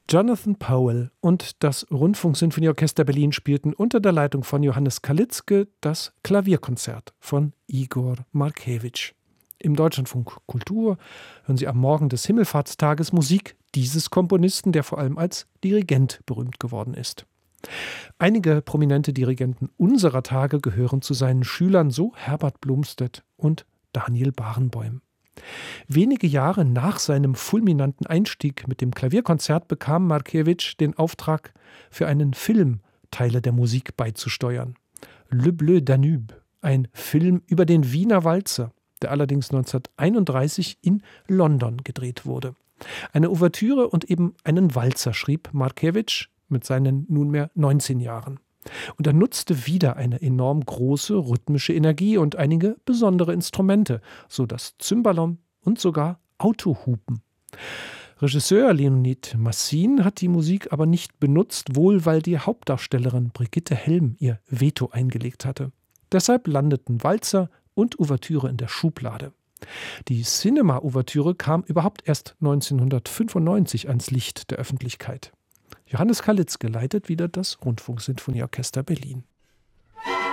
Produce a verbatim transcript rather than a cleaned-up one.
Jonathan Powell und das Rundfunksinfonieorchester Berlin spielten unter der Leitung von Johannes Kalitzke das Klavierkonzert von Igor Markewitsch. Im Deutschlandfunk Kultur hören Sie am Morgen des Himmelfahrtstages Musik dieses Komponisten, der vor allem als Dirigent berühmt geworden ist. Einige prominente Dirigenten unserer Tage gehören zu seinen Schülern, so Herbert Blomstedt und Daniel Barenboim. Wenige Jahre nach seinem fulminanten Einstieg mit dem Klavierkonzert bekam Markewitsch den Auftrag, für einen Film Teile der Musik beizusteuern. Le Bleu Danube, ein Film über den Wiener Walzer, der allerdings neunzehnhunderteinunddreißig in London gedreht wurde. Eine Ouvertüre und eben einen Walzer schrieb Markewitsch mit seinen nunmehr neunzehn Jahren. Und er nutzte wieder eine enorm große rhythmische Energie und einige besondere Instrumente, so das Cymbalom und sogar Autohupen. Regisseur Leonid Massin hat die Musik aber nicht benutzt, wohl weil die Hauptdarstellerin Brigitte Helm ihr Veto eingelegt hatte. Deshalb landeten Walzer und Ouvertüre in der Schublade. Die Cinema-Ouvertüre kam überhaupt erst neunzehnhundertfünfundneunzig ans Licht der Öffentlichkeit. Johannes Kalitzke leitet wieder das Rundfunksinfonieorchester Berlin.